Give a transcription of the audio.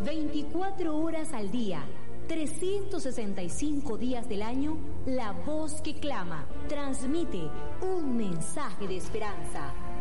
24 horas al día, 365 días del año, la voz que clama, transmite un mensaje de esperanza.